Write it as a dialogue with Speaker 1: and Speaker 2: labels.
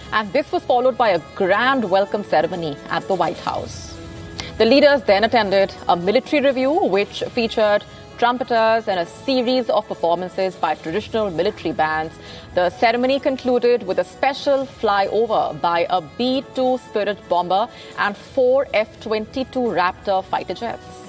Speaker 1: And this was followed by a grand welcome ceremony at the White House. The leaders then attended a military review which featured trumpeters and a series of performances by traditional military bands. The ceremony concluded with a special flyover by a B-2 Spirit bomber and 4 F-22 Raptor fighter jets.